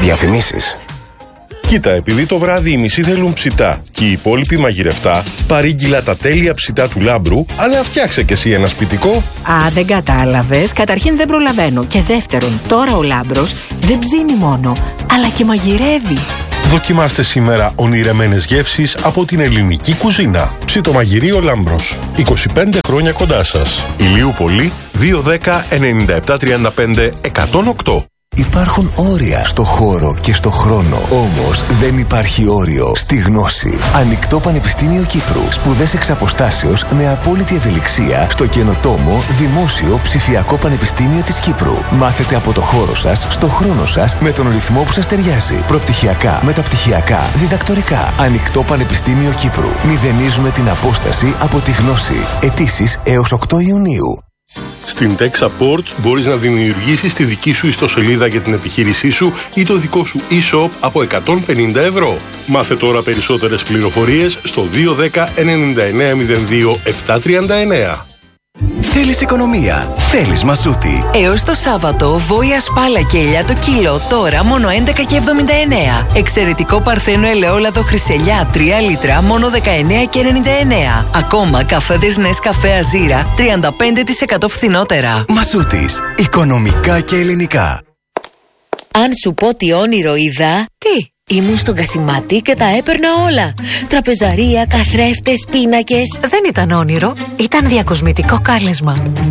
Διαφημίσεις. Κοίτα, επειδή το βράδυ οι μισοί θέλουν ψητά και οι υπόλοιποι μαγειρευτά, παρήγγειλα τα τέλεια ψητά του Λάμπρου, αλλά φτιάξε κι εσύ ένα σπιτικό. Α, δεν κατάλαβες. Καταρχήν δεν προλαβαίνω. Και δεύτερον, τώρα ο Λάμπρος δεν ψήνει μόνο, αλλά και μαγειρεύει. Δοκιμάστε σήμερα ονειρεμένες γεύσεις από την ελληνική κουζίνα. Ψητομαγειρείο Λάμπρος. 25 χρόνια κοντά σας. Ηλίου Πολύ, 210 97 35 108. Υπάρχουν όρια στο χώρο και στο χρόνο. Όμως δεν υπάρχει όριο στη γνώση. Ανοιχτό Πανεπιστήμιο Κύπρου. Σπουδές εξ αποστάσεως με απόλυτη ευελιξία στο καινοτόμο Δημόσιο Ψηφιακό Πανεπιστήμιο της Κύπρου. Μάθετε από το χώρο σας, στο χρόνο σας, με τον ρυθμό που σας ταιριάζει. Προπτυχιακά, μεταπτυχιακά, διδακτορικά. Ανοιχτό Πανεπιστήμιο Κύπρου. Μηδενίζουμε την απόσταση από τη γνώση. Αιτήσεις έως 8 Ιουνίου. Στην Tech Support μπορείς να δημιουργήσεις τη δική σου ιστοσελίδα για την επιχείρησή σου ή το δικό σου e-shop από 150 ευρώ. Μάθε τώρα περισσότερες πληροφορίες στο 210 9902 739. Θέλεις οικονομία, θέλεις Μασούτη. Έως το Σάββατο, βόηα σπάλα και ελιά το κιλό, τώρα μόνο 11,79. Εξαιρετικό παρθένο ελαιόλαδο χρυσελιά 3 λίτρα, μόνο 19,99. Ακόμα καφέδες Νεσκαφέ Αζίρα, 35% φθηνότερα. Μασούτης, οικονομικά και ελληνικά. Αν σου πω τι όνειρο είδα. Τι? Ήμουν στον Κασιμάτη και τα έπαιρνα όλα. Τραπεζαρία, καθρέφτες, πίνακες. Δεν ήταν όνειρο, ήταν διακοσμητικό κάλεσμα.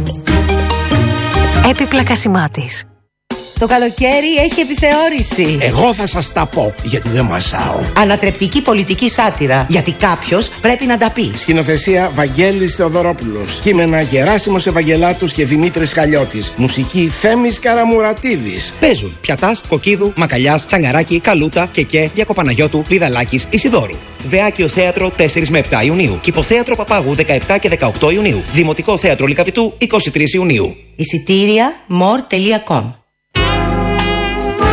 Έπιπλα Κασιμάτης. Το καλοκαίρι έχει επιθεώρηση. Εγώ θα σας τα πω, γιατί δεν μασάω. Ανατρεπτική πολιτική σάτυρα, γιατί κάποιος πρέπει να τα πει. Σκηνοθεσία Βαγγέλης Θεοδωρόπουλος. Κείμενα Γεράσιμος Ευαγγελάτους και Δημήτρης Χαλιώτης. Μουσική Θέμης Καραμουρατίδης. Παίζουν Πιατάς, Κοκκίδου, Μακαλιάς, Τσαγκαράκη, Καλούτα, Κεκέ, Διακοπαναγιώτου, Βιδαλάκης, Ισιδόρου. Βεάκιο Θέατρο 4 με 7 Ιουνίου. Κηποθέατρο Παπάγου 17 και 18 Ιουνίου. Δημοτικό Θέατρο Λυκαβητού 23 Ιουνίου. Εισιτήρια more.com.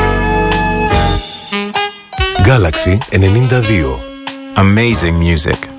Galaxy 92. Amazing music.